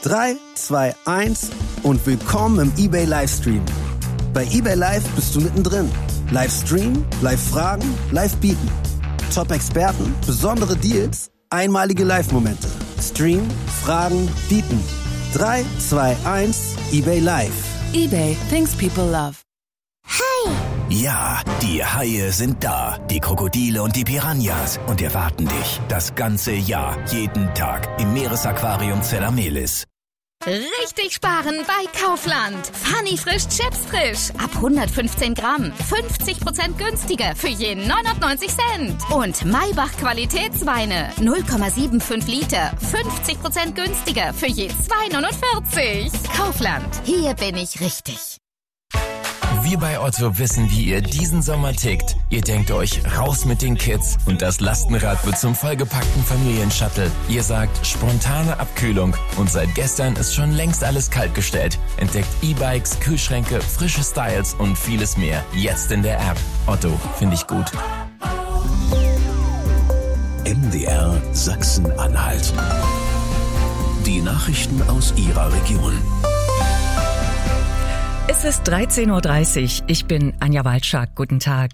3, 2, 1 und willkommen im eBay Livestream. Bei eBay Live bist du mittendrin. Livestream, Live-Fragen, Live-Bieten. Top-Experten, besondere Deals, einmalige Live-Momente. Stream, Fragen, Bieten. 3, 2, 1, eBay Live. eBay, things people love. Hi! Ja, die Haie sind da, die Krokodile und die Piranhas und erwarten dich das ganze Jahr, jeden Tag im Meeresaquarium Zella-Mehlis. Richtig sparen bei Kaufland. Funny frisch Chips frisch. Ab 115 Gramm. 50% günstiger für jeden 99 Cent. Und Maybach Qualitätsweine. 0,75 Liter. 50% günstiger für je 2,49. Kaufland. Hier bin ich richtig. Wir bei Otto wissen, wie ihr diesen Sommer tickt. Ihr denkt euch, raus mit den Kids und das Lastenrad wird zum vollgepackten Familienshuttle. Ihr sagt, spontane Abkühlung und seit gestern ist schon längst alles kaltgestellt. Entdeckt E-Bikes, Kühlschränke, frische Styles und vieles mehr. Jetzt in der App. Otto, finde ich gut. MDR Sachsen-Anhalt. Die Nachrichten aus Ihrer Region. Es ist 13.30 Uhr. Ich bin Anja Walczak. Guten Tag.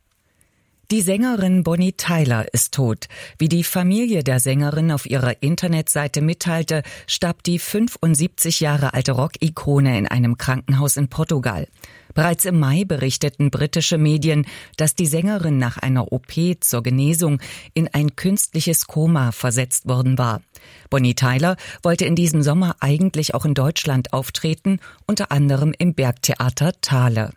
Die Sängerin Bonnie Tyler ist tot. Wie die Familie der Sängerin auf ihrer Internetseite mitteilte, starb die 75 Jahre alte Rock-Ikone in einem Krankenhaus in Portugal. Bereits im Mai berichteten britische Medien, dass die Sängerin nach einer OP zur Genesung in ein künstliches Koma versetzt worden war. Bonnie Tyler wollte in diesem Sommer eigentlich auch in Deutschland auftreten, unter anderem im Bergtheater Thale.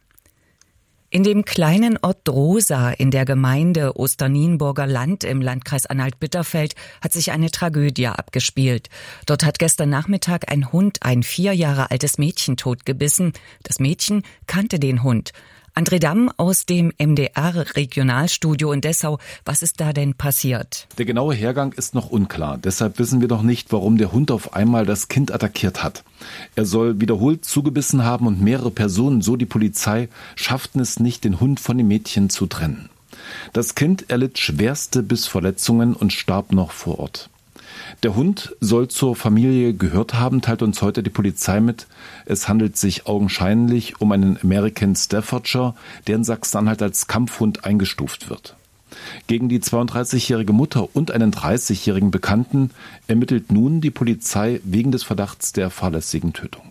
In dem kleinen Ort Drosa in der Gemeinde Osternienburger Land im Landkreis Anhalt-Bitterfeld hat sich eine Tragödie abgespielt. Dort hat gestern Nachmittag ein Hund ein 4 Jahre altes Mädchen totgebissen. Das Mädchen kannte den Hund. André Damm aus dem MDR-Regionalstudio in Dessau. Was ist da denn passiert? Der genaue Hergang ist noch unklar. Deshalb wissen wir noch nicht, warum der Hund auf einmal das Kind attackiert hat. Er soll wiederholt zugebissen haben und mehrere Personen, so die Polizei, schafften es nicht, den Hund von dem Mädchen zu trennen. Das Kind erlitt schwerste Bissverletzungen und starb noch vor Ort. Der Hund soll zur Familie gehört haben, teilt uns heute die Polizei mit. Es handelt sich augenscheinlich um einen American Staffordshire, der in Sachsen-Anhalt als Kampfhund eingestuft wird. Gegen die 32-jährige Mutter und einen 30-jährigen Bekannten ermittelt nun die Polizei wegen des Verdachts der fahrlässigen Tötung.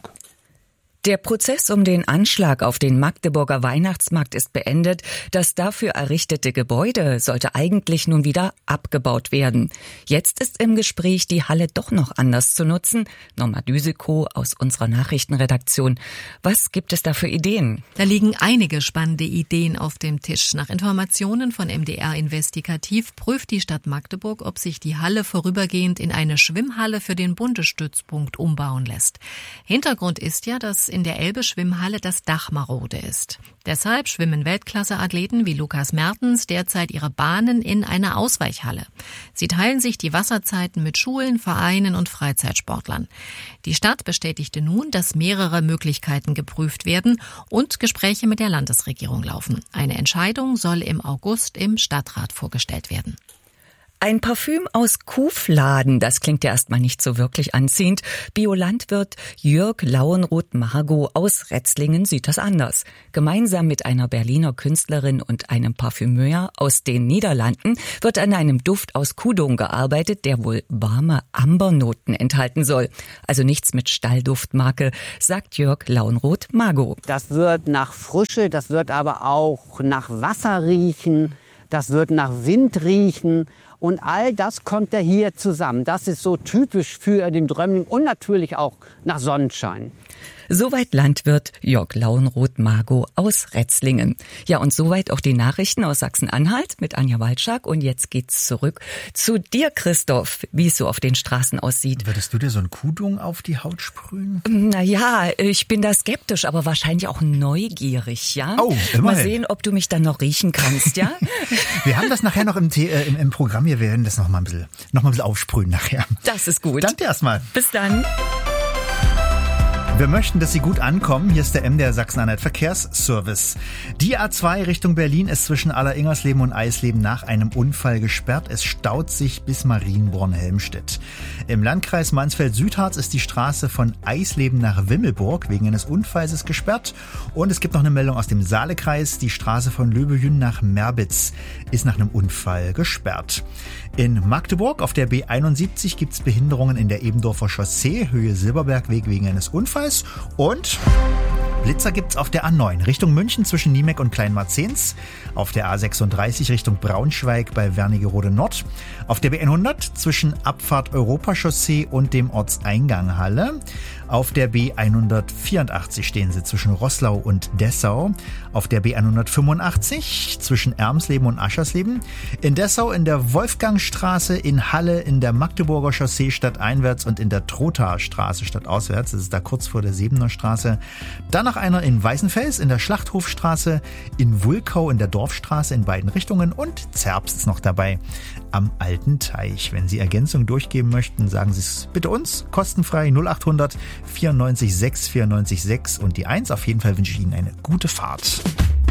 Der Prozess um den Anschlag auf den Magdeburger Weihnachtsmarkt ist beendet. Das dafür errichtete Gebäude sollte eigentlich nun wieder abgebaut werden. Jetzt ist im Gespräch, die Halle doch noch anders zu nutzen. Norma Düseko aus unserer Nachrichtenredaktion. Was gibt es da für Ideen? Da liegen einige spannende Ideen auf dem Tisch. Nach Informationen von MDR Investigativ prüft die Stadt Magdeburg, ob sich die Halle vorübergehend in eine Schwimmhalle für den Bundesstützpunkt umbauen lässt. Hintergrund ist ja, dass in der Elbe-Schwimmhalle das Dach marode ist. Deshalb schwimmen Weltklasse-Athleten wie Lukas Mertens derzeit ihre Bahnen in einer Ausweichhalle. Sie teilen sich die Wasserzeiten mit Schulen, Vereinen und Freizeitsportlern. Die Stadt bestätigte nun, dass mehrere Möglichkeiten geprüft werden und Gespräche mit der Landesregierung laufen. Eine Entscheidung soll im August im Stadtrat vorgestellt werden. Ein Parfüm aus Kuhfladen, das klingt ja erstmal nicht so wirklich anziehend. Biolandwirt Jörg Lauenroth-Margot aus Retzlingen sieht das anders. Gemeinsam mit einer Berliner Künstlerin und einem Parfümeur aus den Niederlanden wird an einem Duft aus Kuhdung gearbeitet, der wohl warme Ambernoten enthalten soll. Also nichts mit Stallduftmarke, sagt Jörg Lauenroth-Margot. Das wird nach Frische, das wird aber auch nach Wasser riechen, das wird nach Wind riechen. Und all das kommt ja hier zusammen. Das ist so typisch für den Drömling und natürlich auch nach Sonnenschein. Soweit Landwirt Jörg Lauenroth-Margot aus Retzlingen. Ja, und soweit auch die Nachrichten aus Sachsen-Anhalt mit Anja Walczak. Und jetzt geht's zurück zu dir, Christoph, wie es so auf den Straßen aussieht. Würdest du dir so ein Kuhdung auf die Haut sprühen? Naja, ich bin da skeptisch, aber wahrscheinlich auch neugierig, ja? Oh, immerhin. Mal sehen, ob du mich dann noch riechen kannst, ja? Wir haben das nachher noch im Programm. Wir werden das noch mal ein bisschen aufsprühen nachher. Das ist gut. Danke erstmal. Bis dann. Wir möchten, dass Sie gut ankommen. Hier ist der MDR Sachsen-Anhalt Verkehrsservice. Die A2 Richtung Berlin ist zwischen Aller-Ingersleben und Eisleben nach einem Unfall gesperrt. Es staut sich bis Marienborn-Helmstedt. Im Landkreis Mansfeld-Südharz ist die Straße von Eisleben nach Wimmelburg wegen eines Unfalls gesperrt. Und es gibt noch eine Meldung aus dem Saalekreis. Die Straße von Löbejün nach Merbitz ist nach einem Unfall gesperrt. In Magdeburg auf der B71 gibt es Behinderungen in der Ebendorfer Chaussee, Höhe Silberbergweg wegen eines Unfalls. Und Blitzer gibt's auf der A9 Richtung München zwischen Niemeck und Kleinmarzens, auf der A36 Richtung Braunschweig bei Wernigerode Nord, auf der B100 zwischen Abfahrt Europachaussee und dem Ortseingang Halle, auf der B184 stehen sie zwischen Roßlau und Dessau, auf der B185 zwischen Ermsleben und Aschersleben, in Dessau in der Wolfgangstraße, in Halle in der Magdeburger Chaussee stadteinwärts und in der Trothaer Straße stadtauswärts, das ist da kurz vor der Sebener Straße. Dann noch einer in Weißenfels in der Schlachthofstraße, in Wulkau in der Dorfstraße in beiden Richtungen und Zerbst ist noch dabei am Alten Teich. Wenn Sie Ergänzung durchgeben möchten, sagen Sie es bitte uns, kostenfrei 0800 94 6 94 6 und die 1. Auf jeden Fall wünsche ich Ihnen eine gute Fahrt.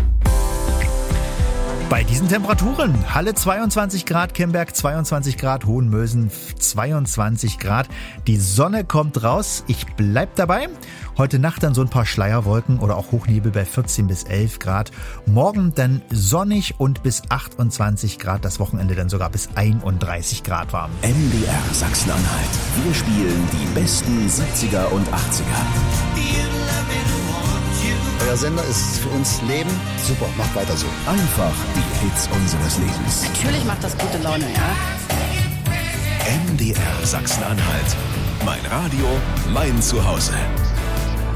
Bei diesen Temperaturen, Halle 22 Grad, Kemberg 22 Grad, Hohenmösen 22 Grad. Die Sonne kommt raus, ich bleib dabei. Heute Nacht dann so ein paar Schleierwolken oder auch Hochnebel bei 14 bis 11 Grad. Morgen dann sonnig und bis 28 Grad. Das Wochenende dann sogar bis 31 Grad warm. MDR Sachsen-Anhalt. Wir spielen die besten 70er und 80er. Euer Sender ist für uns Leben. Super, macht weiter so. Einfach die Hits unseres Lebens. Natürlich macht das gute Laune, ja. MDR Sachsen-Anhalt. Mein Radio, mein Zuhause.